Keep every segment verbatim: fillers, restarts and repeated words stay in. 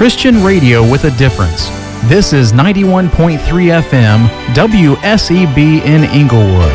Christian radio with a difference. This is ninety-one point three F M, W S E B in Inglewood.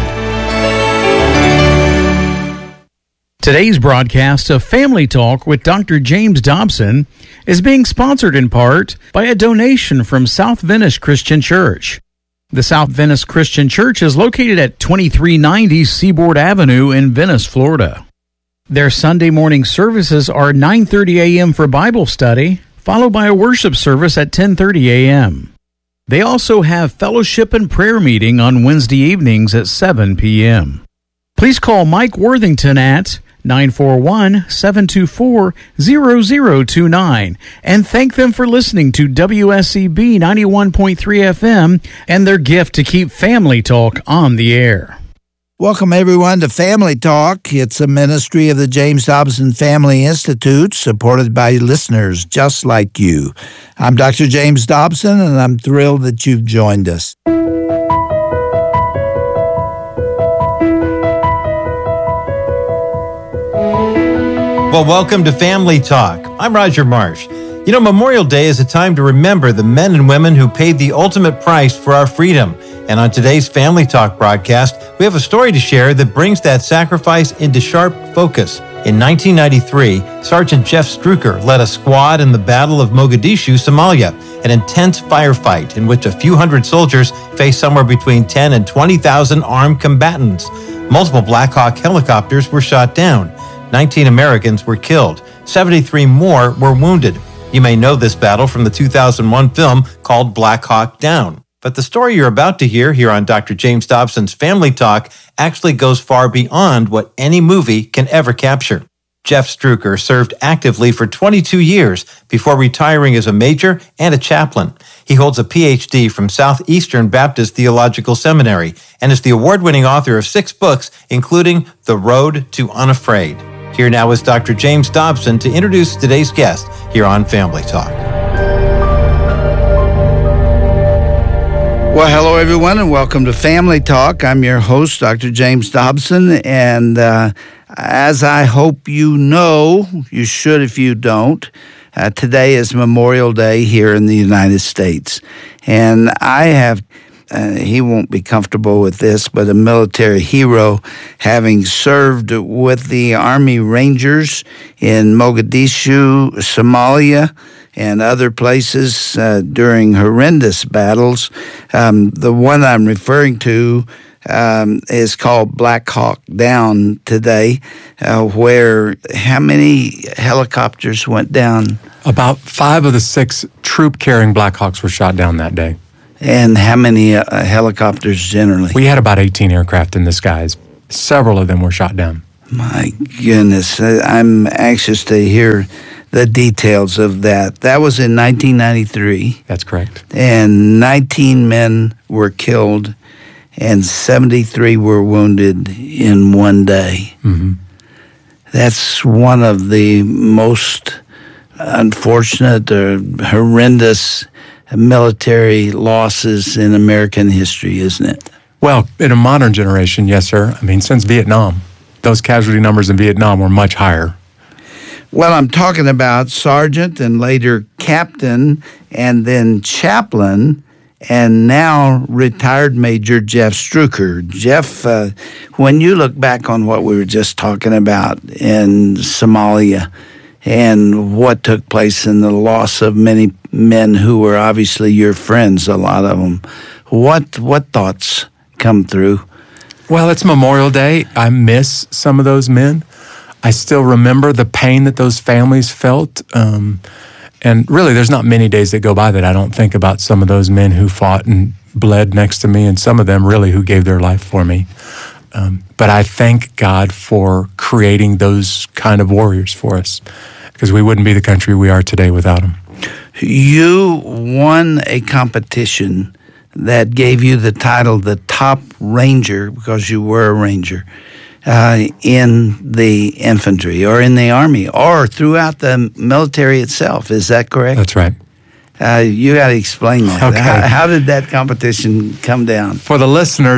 Today's broadcast of Family Talk with Doctor James Dobson is being sponsored in part by a donation from South Venice Christian Church. The South Venice Christian Church is located at twenty-three ninety Seaboard Avenue in Venice, Florida. Their Sunday morning services are nine thirty a.m. for Bible study, followed by a worship service at ten thirty a.m. They also have fellowship and prayer meeting on Wednesday evenings at seven p.m. Please call Mike Worthington at nine four one, seven two four, zero zero two nine and thank them for listening to W S E B ninety-one point three F M and their gift to keep Family Talk on the air. Welcome, everyone, to Family Talk. It's a ministry of the James Dobson Family Institute, supported by listeners just like you. I'm Doctor James Dobson, and I'm thrilled that you've joined us. Well, welcome to Family Talk. I'm Roger Marsh. You know, Memorial Day is a time to remember the men and women who paid the ultimate price for our freedom. And on today's Family Talk broadcast, we have a story to share that brings that sacrifice into sharp focus. In nineteen ninety-three, Sergeant Jeff Struecker led a squad in the Battle of Mogadishu, Somalia, an intense firefight in which a few hundred soldiers faced somewhere between ten and twenty thousand armed combatants. Multiple Black Hawk helicopters were shot down. nineteen Americans were killed. seventy-three more were wounded. You may know this battle from the two thousand one film called Black Hawk Down. But the story you're about to hear here on Doctor James Dobson's Family Talk actually goes far beyond what any movie can ever capture. Jeff Struecker served actively for twenty-two years before retiring as a major and a chaplain. He holds a P H D from Southeastern Baptist Theological Seminary and is the award-winning author of six books, including The Road to Unafraid. Here now is Doctor James Dobson to introduce today's guest here on Family Talk. Well, hello, everyone, and welcome to Family Talk. I'm your host, Doctor James Dobson, and uh, as I hope you know, you should if you don't, uh, today is Memorial Day here in the United States. And I have, uh, he won't be comfortable with this, but a military hero, having served with the Army Rangers in Mogadishu, Somalia, and other places uh, during horrendous battles. Um, the one I'm referring to um, is called Black Hawk Down today, uh, where how many helicopters went down? About five of the six troop-carrying Black Hawks were shot down that day. And how many uh, helicopters generally? We had about eighteen aircraft in the skies. Several of them were shot down. My goodness, I'm anxious to hear the details of that. That was in nineteen ninety-three. That's correct. And nineteen men were killed and seventy-three were wounded in one day. Mm-hmm. That's one of the most unfortunate or horrendous military losses in American history, isn't it? Well, in a modern generation, yes, sir. I mean, since Vietnam, those casualty numbers in Vietnam were much higher. Well, I'm talking about Sergeant and later Captain and then Chaplain and now retired Major Jeff Struecker. Jeff, uh, when you look back on what we were just talking about in Somalia and what took place in the loss of many men who were obviously your friends, a lot of them, what what thoughts come through? Well, it's Memorial Day. I miss some of those men. I still remember the pain that those families felt. Um, and really, there's not many days that go by that I don't think about some of those men who fought and bled next to me, and some of them really who gave their life for me. Um, but I thank God for creating those kind of warriors for us, because we wouldn't be the country we are today without them. You won a competition that gave you the title the Top Ranger, because you were a Ranger. Uh, in the infantry or in the Army or throughout the military itself. Is that correct? That's right. Uh, you got to explain that. Okay. How, how did that competition come down? For the listeners,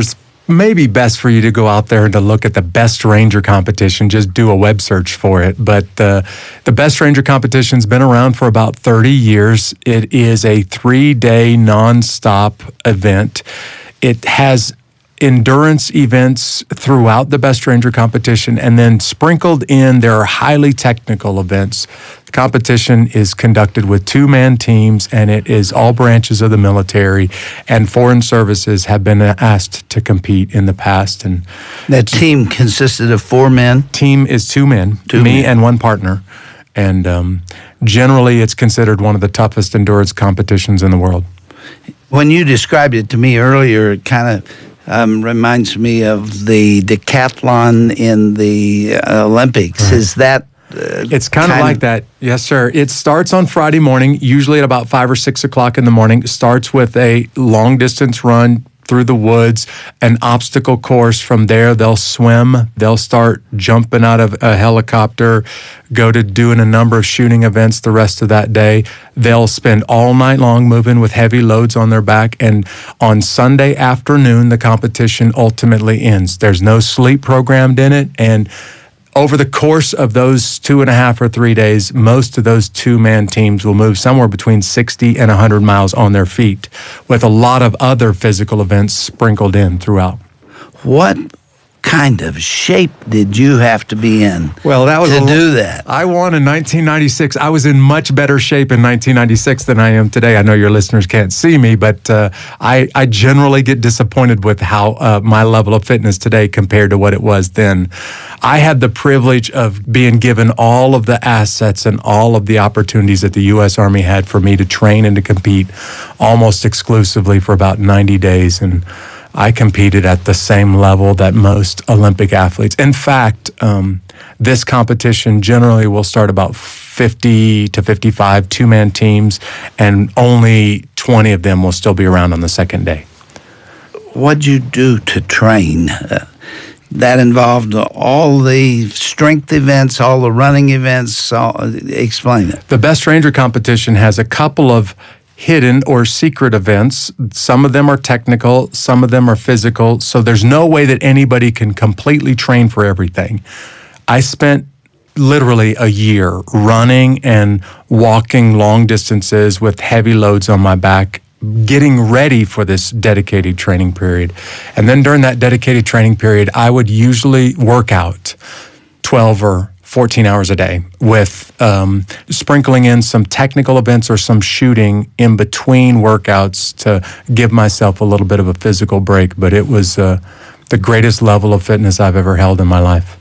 maybe best for you to go out there and to look at the Best Ranger competition. Just do a web search for it. But uh, the Best Ranger competition's been around for about thirty years. It is a three-day nonstop event. It has endurance events throughout the Best Ranger competition, and then sprinkled in, there are highly technical events. The competition is conducted with two-man teams, and it is all branches of the military, and foreign services have been asked to compete in the past. And that team consisted of four men? Team is two men, two me men. and one partner. And um, generally, it's considered one of the toughest endurance competitions in the world. When you described it to me earlier, it kind of Um, reminds me of the decathlon in the uh, Olympics. Right. Is that? Uh, it's kind, kind of like that. Yes, sir. It starts on Friday morning, usually at about five or six o'clock in the morning. It starts with a long distance run through the woods, an obstacle course. From there, they'll swim. They'll start jumping out of a helicopter, go to doing a number of shooting events the rest of that day. They'll spend all night long moving with heavy loads on their back. And on Sunday afternoon, the competition ultimately ends. There's no sleep programmed in it. And over the course of those two and a half or three days, most of those two-man teams will move somewhere between sixty and one hundred miles on their feet, with a lot of other physical events sprinkled in throughout. What kind of shape did you have to be in well, that was to a, do that? I won in nineteen ninety-six. I was in much better shape in nineteen ninety-six than I am today. I know your listeners can't see me, but uh, I, I generally get disappointed with how uh, my level of fitness today compared to what it was then. I had the privilege of being given all of the assets and all of the opportunities that the U S Army had for me to train and to compete almost exclusively for about ninety days. And I competed at the same level that most Olympic athletes. In fact, um, this competition generally will start about fifty to fifty-five two-man teams, and only twenty of them will still be around on the second day. What'd you do to train? Uh, that involved all the strength events, all the running events. All, explain it. The Best Ranger competition has a couple of hidden or secret events. Some of them are technical, some of them are physical, so there's no way that anybody can completely train for everything. I spent literally a year running and walking long distances with heavy loads on my back, getting ready for this dedicated training period. And then during that dedicated training period, I would usually work out twelve or fourteen hours a day, with um, sprinkling in some technical events or some shooting in between workouts to give myself a little bit of a physical break. But it was uh, the greatest level of fitness I've ever held in my life.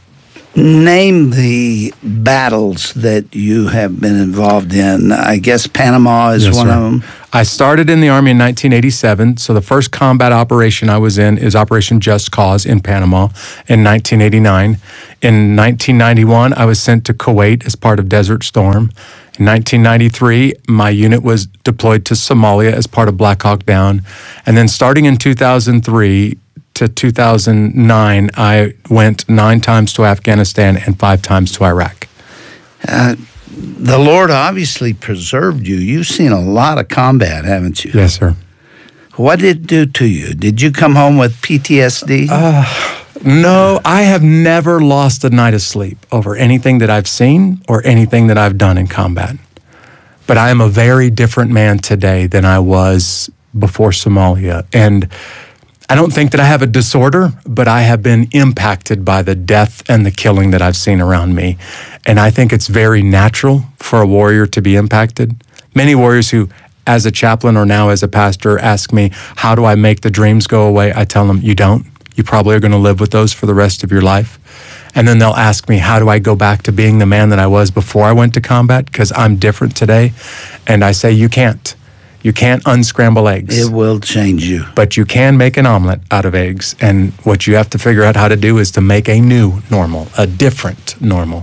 Name the battles that you have been involved in. I guess Panama is Yes, one sir. of them. I started in the Army in nineteen eighty-seven, so the first combat operation I was in is Operation Just Cause in Panama in nineteen eighty-nine. In nineteen ninety-one, I was sent to Kuwait as part of Desert Storm. In nineteen ninety-three, my unit was deployed to Somalia as part of Black Hawk Down. And then starting in two thousand three to two thousand nine, I went nine times to Afghanistan and five times to Iraq. Uh, the Lord obviously preserved you. You've seen a lot of combat, haven't you? Yes, sir. What did it do to you? Did you come home with P T S D? Uh, no, I have never lost a night of sleep over anything that I've seen or anything that I've done in combat. But I am a very different man today than I was before Somalia. And I don't think that I have a disorder, but I have been impacted by the death and the killing that I've seen around me. And I think it's very natural for a warrior to be impacted. Many warriors who, as a chaplain or now as a pastor, ask me, how do I make the dreams go away? I tell them, you don't. You probably are going to live with those for the rest of your life. And then they'll ask me, how do I go back to being the man that I was before I went to combat? Because I'm different today. And I say, you can't. You can't unscramble eggs. It will change you. But you can make an omelet out of eggs. And what you have to figure out how to do is to make a new normal, a different normal.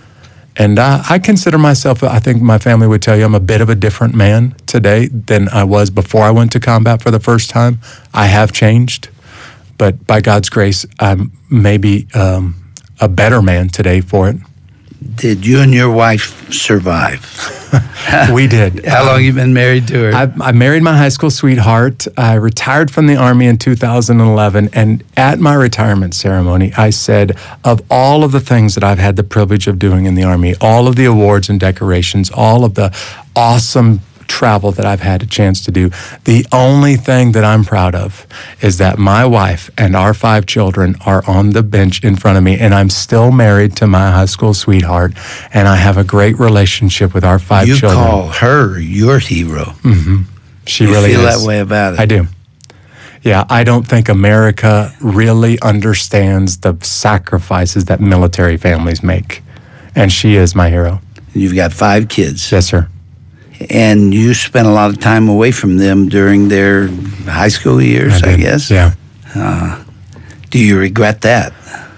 And uh, I consider myself, I think my family would tell you, I'm a bit of a different man today than I was before I went to combat for the first time. I have changed, but by God's grace, I'm maybe um, a better man today for it. did you and your wife survive? We did. How long you been married to her? I, I married my high school sweetheart. I retired from the Army in two thousand eleven, and at my retirement ceremony, I said, of all of the things that I've had the privilege of doing in the Army, all of the awards and decorations, all of the awesome travel that I've had a chance to do, the only thing that I'm proud of is that my wife and our five children are on the bench in front of me, and I'm still married to my high school sweetheart, and I have a great relationship with our five you children. You call her your hero. Mm-hmm. She you really feel is. that way about it. I do. Yeah, I don't think America really understands the sacrifices that military families make, and she is my hero. You've got five kids. Yes, sir. And you spent a lot of time away from them during their high school years, I, I guess? Yeah. Uh, do you regret that?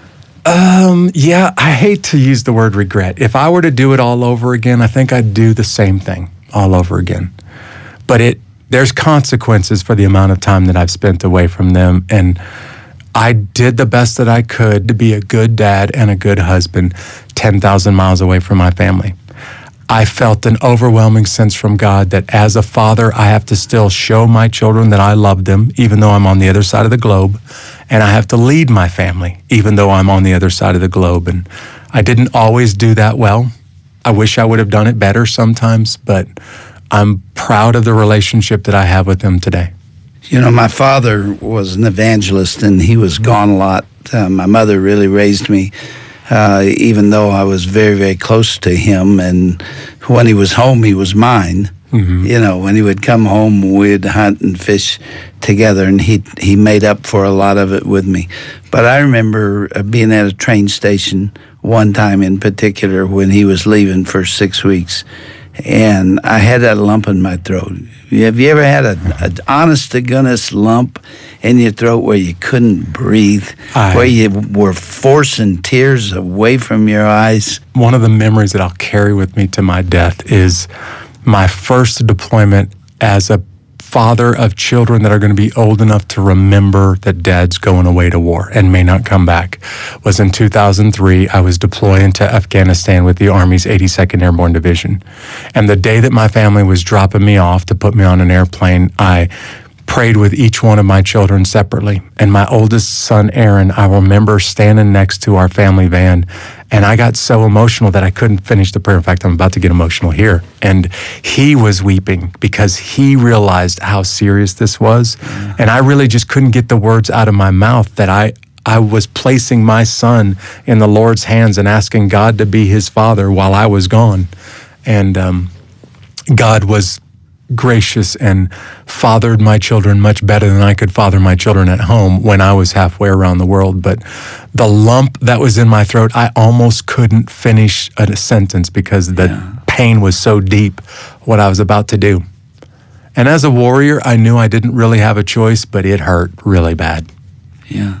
Um, yeah, I hate to use the word regret. If I were to do it all over again, I think I'd do the same thing all over again. But it there's consequences for the amount of time that I've spent away from them. And I did the best that I could to be a good dad and a good husband ten thousand miles away from my family. I felt an overwhelming sense from God that as a father, I have to still show my children that I love them, even though I'm on the other side of the globe. And I have to lead my family, even though I'm on the other side of the globe. And I didn't always do that well. I wish I would have done it better sometimes, but I'm proud of the relationship that I have with them today. You know, my father was an evangelist, and he was gone a lot. Uh, my mother really raised me. Uh, even though I was very, very close to him, and when he was home, he was mine. Mm-hmm. You know, when he would come home, we'd hunt and fish together, and he he made up for a lot of it with me. But I remember being at a train station one time in particular when he was leaving for six weeks, and I had that lump in my throat. Have you ever had a, a honest-to-goodness lump in your throat where you couldn't breathe, I, where you were forcing tears away from your eyes? One of the memories that I'll carry with me to my death is my first deployment as a father of children that are going to be old enough to remember that dad's going away to war and may not come back. Was in two thousand three. I was deploying to Afghanistan with the Army's eighty-second Airborne Division. And the day that my family was dropping me off to put me on an airplane, I prayed with each one of my children separately. And my oldest son, Aaron, I remember standing next to our family van, and I got so emotional that I couldn't finish the prayer. In fact, I'm about to get emotional here. And he was weeping because he realized how serious this was. Mm. And I really just couldn't get the words out of my mouth that I, I was placing my son in the Lord's hands and asking God to be his father while I was gone. And um, God was gracious and fathered my children much better than I could father my children at home when I was halfway around the world. But the lump that was in my throat, I almost couldn't finish a sentence because the yeah. pain was so deep, what I was about to do. And as a warrior, I knew I didn't really have a choice, but it hurt really bad. Yeah.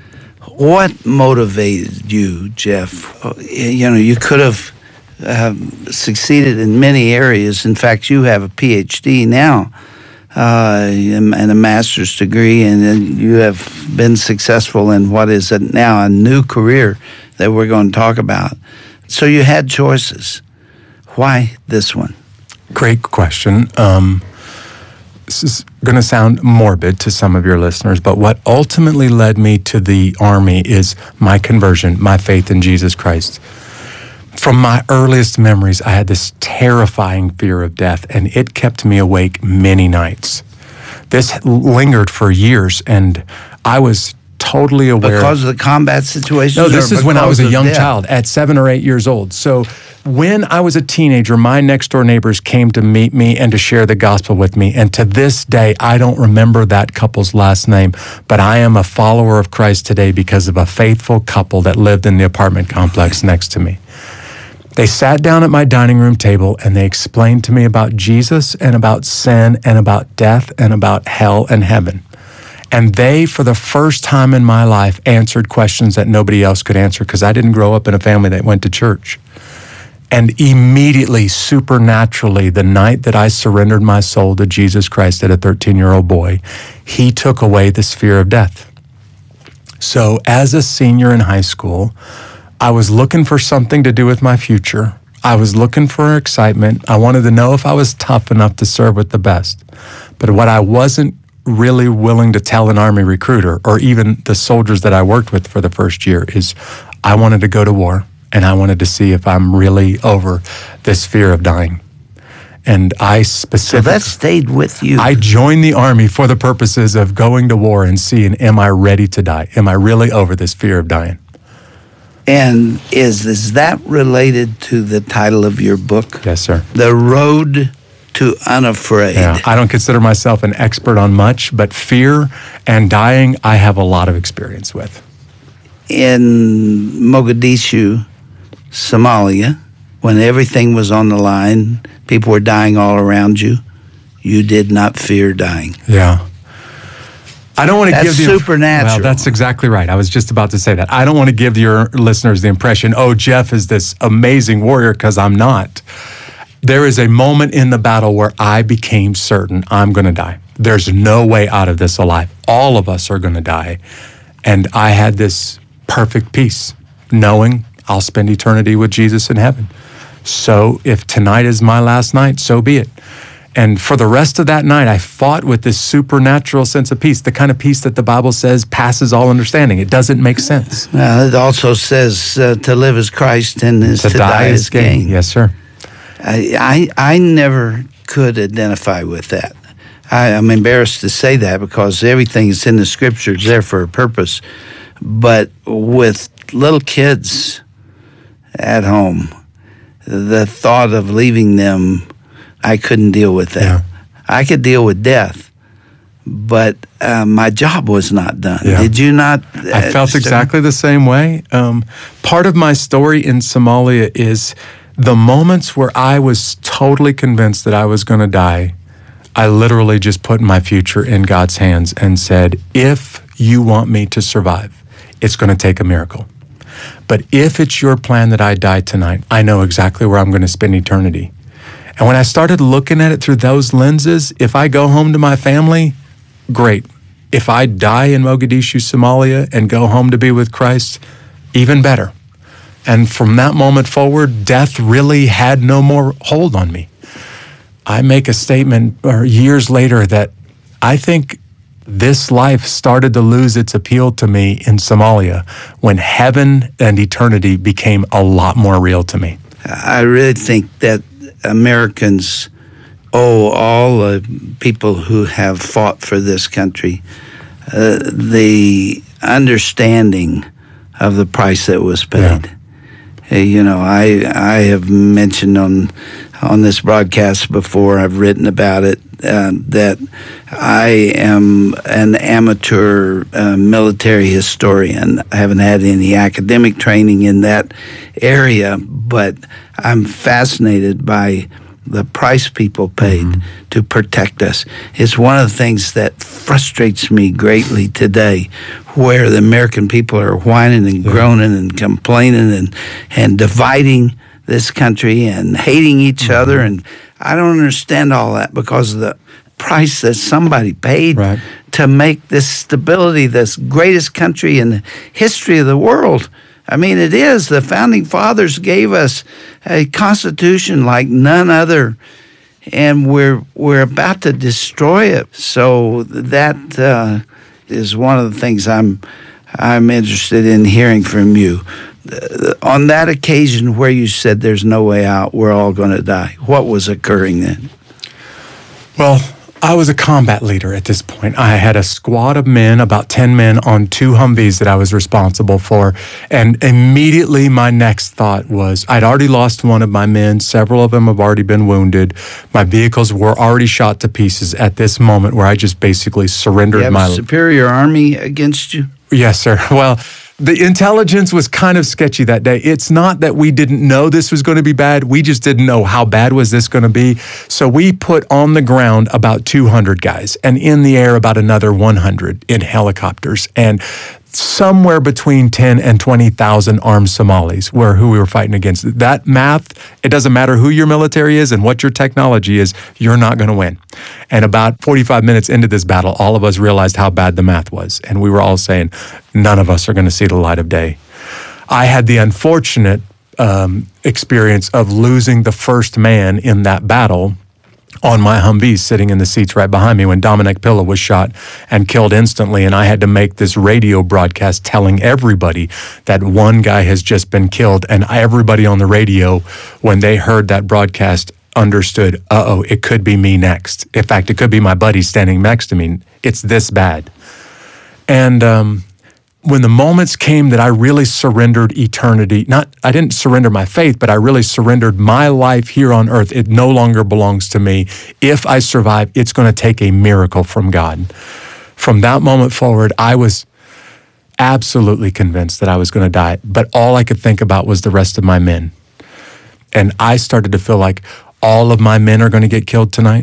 What motivated you, Jeff? You know, you could have Uh, succeeded in many areas. In fact, you have a P H D now uh, and a master's degree, and you have been successful in what is a, now a new career that we're going to talk about. So you had choices. Why this one? Great question. Um, this is going to sound morbid to some of your listeners, but what ultimately led me to the Army is my conversion, my faith in Jesus Christ. From my earliest memories, I had this terrifying fear of death, and it kept me awake many nights. This lingered for years, and I was totally aware. Because of the combat situation? No, this is when I was a young child, at seven or eight years old. So when I was a teenager, my next-door neighbors came to meet me and to share the gospel with me. And to this day, I don't remember that couple's last name, but I am a follower of Christ today because of a faithful couple that lived in the apartment complex next to me. They sat down at my dining room table and they explained to me about Jesus and about sin and about death and about hell and heaven. And they, for the first time in my life, answered questions that nobody else could answer because I didn't grow up in a family that went to church. And immediately, supernaturally, the night that I surrendered my soul to Jesus Christ at a thirteen-year-old boy, he took away this fear of death. So as a senior in high school, I was looking for something to do with my future. I was looking for excitement. I wanted to know if I was tough enough to serve with the best. But what I wasn't really willing to tell an Army recruiter or even the soldiers that I worked with for the first year is I wanted to go to war, and I wanted to see if I'm really over this fear of dying. And I specifically... So that stayed with you. I joined the Army for the purposes of going to war and seeing, am I ready to die? Am I really over this fear of dying? And is, is that related to the title of your book? Yes, sir. The Road to Unafraid. Yeah, I don't consider myself an expert on much, but fear and dying, I have a lot of experience with. In Mogadishu, Somalia, when everything was on the line, people were dying all around you, you did not fear dying. Yeah. I don't want to that's give the... supernatural. Well, that's exactly right. I was just about to say that. I don't want to give your listeners the impression, oh, Jeff is this amazing warrior, because I'm not. There is a moment in the battle where I became certain I'm going to die. There's no way out of this alive. All of us are going to die. And I had this perfect peace, knowing I'll spend eternity with Jesus in heaven. So if tonight is my last night, so be it. And for the rest of that night, I fought with this supernatural sense of peace, the kind of peace that the Bible says passes all understanding. It doesn't make sense. Well, it also says uh, to live as Christ and is to, to die, die is as gain. gain. Yes, sir. I, I, I never could identify with that. I, I'm embarrassed to say that because everything that's in the Scripture is there for a purpose. But with little kids at home, the thought of leaving them, I couldn't deal with that. Yeah. I could deal with death, but uh, my job was not done. Yeah. Did you not? Uh, I felt exactly the same way. Um, part of my story in Somalia is the moments where I was totally convinced that I was going to die. I literally just put my future in God's hands and said, if you want me to survive, it's going to take a miracle. But if it's your plan that I die tonight, I know exactly where I'm going to spend eternity. And when I started looking at it through those lenses, if I go home to my family, great. If I die in Mogadishu, Somalia, and go home to be with Christ, even better. And from that moment forward, death really had no more hold on me. I make a statement or years later that I think this life started to lose its appeal to me in Somalia when heaven and eternity became a lot more real to me. I really think that Americans owe all the people who have fought for this country uh, the understanding of the price that was paid. Yeah. Hey, you know, I I have mentioned on on this broadcast before, I've written about it, uh, that I am an amateur uh, military historian. I haven't had any academic training in that area, but I'm fascinated by the price people paid mm-hmm. to protect us. It's one of the things that frustrates me greatly today, where the American people are whining and groaning and complaining and, and dividing this country and hating each mm-hmm. other. And I don't understand all that because of the price that somebody paid right. to make this stability this greatest country in the history of the world. I mean, it is. The Founding Fathers gave us a constitution like none other, and we're we're about to destroy it. So that uh, is one of the things I'm I'm interested in hearing from you. Uh, on that occasion where you said there's no way out, we're all going to die, what was occurring then? Well, I was a combat leader at this point. I had a squad of men, about ten men, on two Humvees that I was responsible for. And immediately my next thought was, I'd already lost one of my men. Several of them have already been wounded. My vehicles were already shot to pieces at this moment where I just basically surrendered you have my... a superior army against you? Yes, sir. Well, the intelligence was kind of sketchy that day. It's not that we didn't know this was going to be bad. We just didn't know how bad was this going to be. So we put on the ground about two hundred guys and in the air about another one hundred in helicopters. And somewhere between ten and twenty thousand armed Somalis were who we were fighting against. That math, it doesn't matter who your military is and what your technology is, you're not going to win. And about forty-five minutes into this battle, all of us realized how bad the math was. And we were all saying, none of us are going to see the light of day. I had the unfortunate um, experience of losing the first man in that battle on my Humvees, sitting in the seats right behind me when Dominic Pilla was shot and killed instantly. And I had to make this radio broadcast telling everybody that one guy has just been killed. And everybody on the radio, when they heard that broadcast, understood, uh-oh, it could be me next. In fact, it could be my buddy standing next to me. It's this bad. And um, when the moments came that I really surrendered eternity, not, I didn't surrender my faith, but I really surrendered my life here on earth. It no longer belongs to me. If I survive, it's going to take a miracle from God. From that moment forward, I was absolutely convinced that I was going to die, but all I could think about was the rest of my men. And I started to feel like all of my men are going to get killed tonight.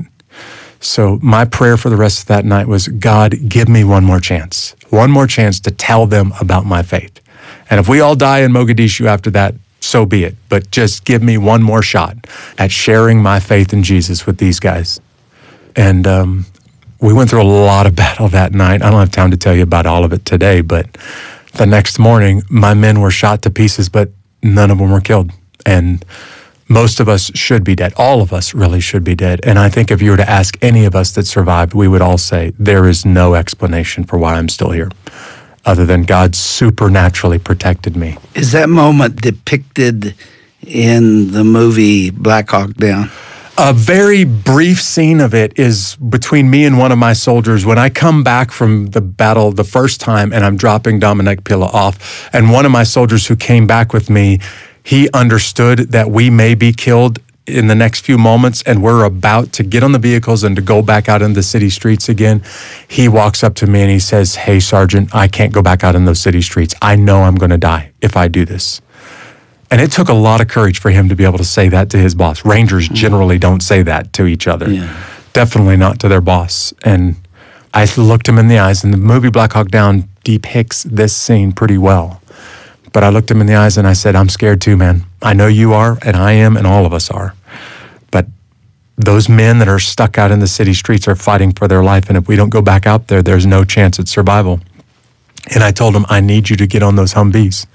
So my prayer for the rest of that night was, God, give me one more chance, one more chance to tell them about my faith. And if we all die in Mogadishu after that, so be it. But just give me one more shot at sharing my faith in Jesus with these guys. And um, we went through a lot of battle that night. I don't have time to tell you about all of it today, but the next morning, my men were shot to pieces, but none of them were killed. And most of us should be dead. All of us really should be dead. And I think if you were to ask any of us that survived, we would all say, there is no explanation for why I'm still here, other than God supernaturally protected me. Is that moment depicted in the movie Black Hawk Down? A very brief scene of it is between me and one of my soldiers when I come back from the battle the first time and I'm dropping Dominic Pilla off. And one of my soldiers who came back with me, he understood that we may be killed in the next few moments and we're about to get on the vehicles and to go back out in the city streets again. He walks up to me and he says, hey, Sergeant, I can't go back out in those city streets. I know I'm going to die if I do this. And it took a lot of courage for him to be able to say that to his boss. Rangers generally don't say that to each other. Yeah. Definitely not to their boss. And I looked him in the eyes, and the movie Black Hawk Down depicts this scene pretty well. But I looked him in the eyes and I said, I'm scared too, man. I know you are, and I am, and all of us are. But those men that are stuck out in the city streets are fighting for their life, and if we don't go back out there, there's no chance at survival. And I told him, I need you to get on those Humvees.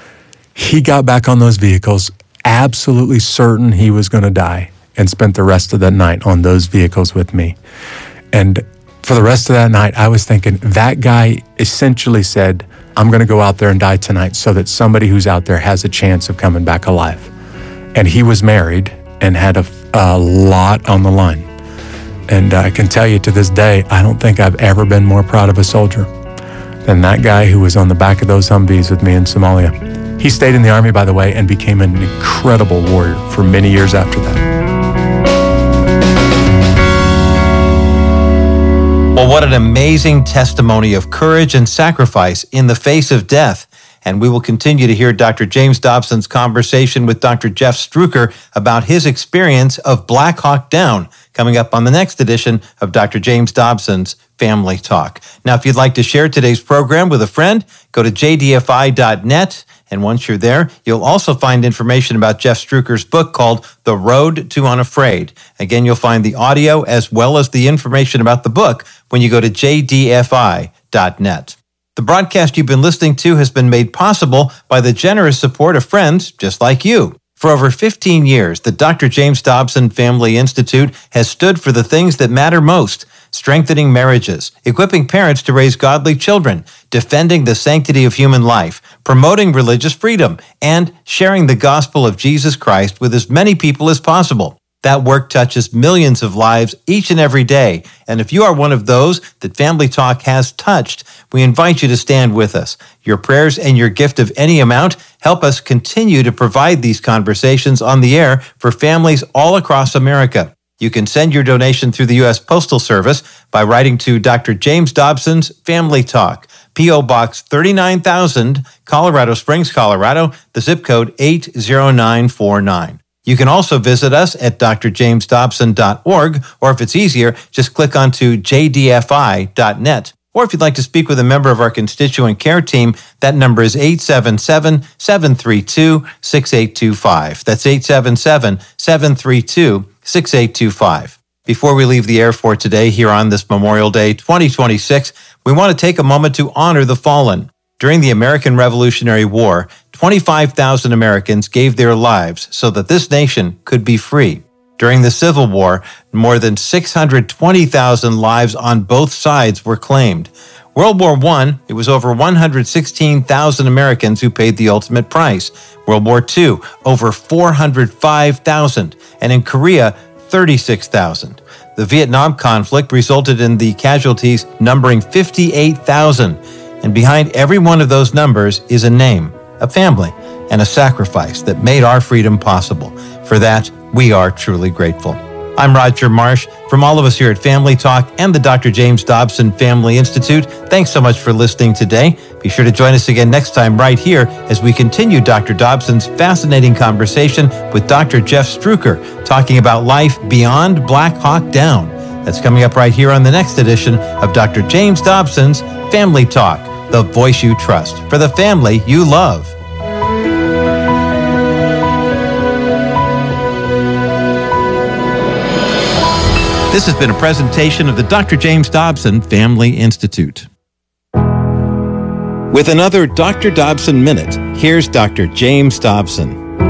He got back on those vehicles, absolutely certain he was going to die, and spent the rest of that night on those vehicles with me. And for the rest of that night, I was thinking, that guy essentially said, I'm going to go out there and die tonight so that somebody who's out there has a chance of coming back alive. And he was married and had a, a lot on the line. And I can tell you to this day, I don't think I've ever been more proud of a soldier than that guy who was on the back of those Humvees with me in Somalia. He stayed in the Army, by the way, and became an incredible warrior for many years after that. Well, what an amazing testimony of courage and sacrifice in the face of death. And we will continue to hear Doctor James Dobson's conversation with Doctor Jeff Struecker about his experience of Black Hawk Down coming up on the next edition of Doctor James Dobson's Family Talk. Now, if you'd like to share today's program with a friend, go to j d f i dot net. And once you're there, you'll also find information about Jeff Struecker's book called The Road to Unafraid. Again, you'll find the audio as well as the information about the book when you go to j d f i dot net. The broadcast you've been listening to has been made possible by the generous support of friends just like you. For over fifteen years, the Doctor James Dobson Family Institute has stood for the things that matter most: strengthening marriages, equipping parents to raise godly children, defending the sanctity of human life, promoting religious freedom, and sharing the gospel of Jesus Christ with as many people as possible. That work touches millions of lives each and every day. And if you are one of those that Family Talk has touched, we invite you to stand with us. Your prayers and your gift of any amount help us continue to provide these conversations on the air for families all across America. You can send your donation through the U S Postal Service by writing to Doctor James Dobson's Family Talk, P O Box thirty-nine thousand, Colorado Springs, Colorado, the zip code eight zero nine four nine. You can also visit us at d r james dobson dot org, or if it's easier, just click onto j d f i dot net. Or if you'd like to speak with a member of our constituent care team, that number is eight seven seven, seven three two, six eight two five. That's eight seven seven, seven three two, six eight two five. Before we leave the air for today here on this Memorial Day twenty twenty-six, we want to take a moment to honor the fallen. During the American Revolutionary War, twenty-five thousand Americans gave their lives so that this nation could be free. During the Civil War, more than six hundred twenty thousand lives on both sides were claimed. World War One, it was over one hundred sixteen thousand Americans who paid the ultimate price. World War Two, over four hundred five thousand. And in Korea, thirty-six thousand. The Vietnam conflict resulted in the casualties numbering fifty-eight thousand. And behind every one of those numbers is a name, a family, and a sacrifice that made our freedom possible. For that, we are truly grateful. I'm Roger Marsh. From all of us here at Family Talk and the Doctor James Dobson Family Institute, thanks so much for listening today. Be sure to join us again next time right here as we continue Doctor Dobson's fascinating conversation with Doctor Jeff Struecker, talking about life beyond Black Hawk Down. That's coming up right here on the next edition of Doctor James Dobson's Family Talk, the voice you trust for the family you love. This has been a presentation of the Doctor James Dobson Family Institute. With another Doctor Dobson Minute, here's Doctor James Dobson.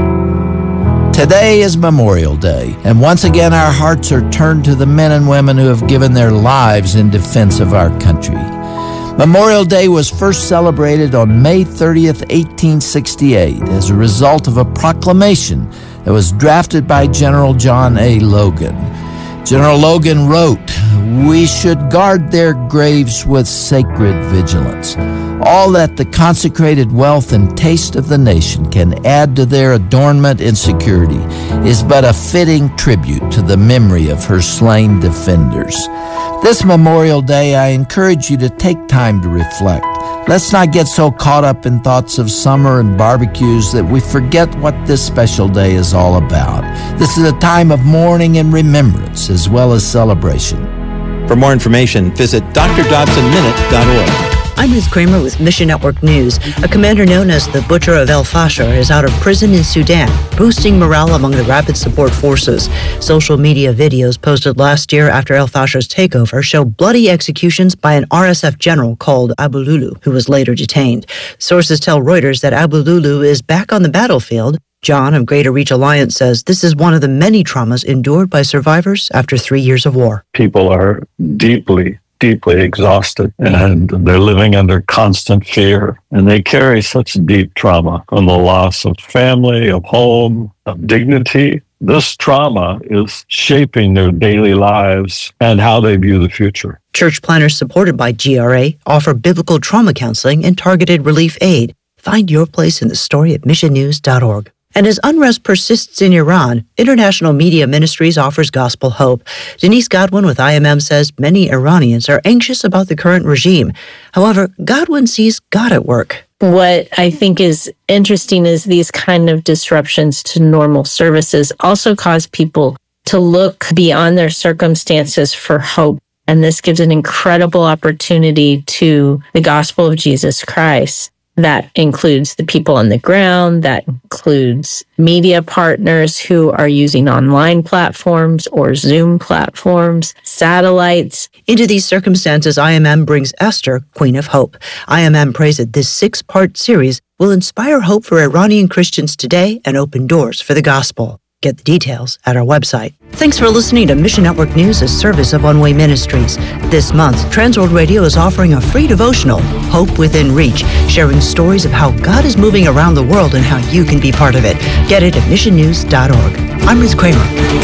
Today is Memorial Day, and once again our hearts are turned to the men and women who have given their lives in defense of our country. Memorial Day was first celebrated on May thirtieth, eighteen sixty-eight, as a result of a proclamation that was drafted by General John A. Logan. General Logan wrote, "We should guard their graves with sacred vigilance. All that the consecrated wealth and taste of the nation can add to their adornment and security is but a fitting tribute to the memory of her slain defenders." This Memorial Day, I encourage you to take time to reflect. Let's not get so caught up in thoughts of summer and barbecues that we forget what this special day is all about. This is a time of mourning and remembrance as well as celebration. For more information, visit d r dobson minute dot org. I'm Ruth Kramer with Mission Network News. A commander known as the Butcher of El Fasher is out of prison in Sudan, boosting morale among the Rapid Support Forces. Social media videos posted last year after El Fasher's takeover show bloody executions by an R S F general called Abu Lulu, who was later detained. Sources tell Reuters that Abu Lulu is back on the battlefield. John of Greater Reach Alliance says this is one of the many traumas endured by survivors after three years of war. People are deeply deeply exhausted, and they're living under constant fear, and they carry such deep trauma from the loss of family, of home, of dignity. This trauma is shaping their daily lives and how they view the future. Church planners supported by G R A offer biblical trauma counseling and targeted relief aid. Find your place in the story at mission news dot org. And as unrest persists in Iran, International Media Ministries offers gospel hope. Denise Godwin with I M M says many Iranians are anxious about the current regime. However, Godwin sees God at work. What I think is interesting is these kind of disruptions to normal services also cause people to look beyond their circumstances for hope. And this gives an incredible opportunity to the gospel of Jesus Christ. That includes the people on the ground, that includes media partners who are using online platforms or Zoom platforms, satellites. Into these circumstances, I M M brings Esther, Queen of Hope. I M M prays that this six-part series will inspire hope for Iranian Christians today and open doors for the gospel. Get the details at our website. Thanks for listening to Mission Network News, a service of One Way Ministries. This month, Transworld Radio is offering a free devotional, Hope Within Reach, sharing stories of how God is moving around the world and how you can be part of it. Get it at mission news dot org. I'm Ruth Kramer.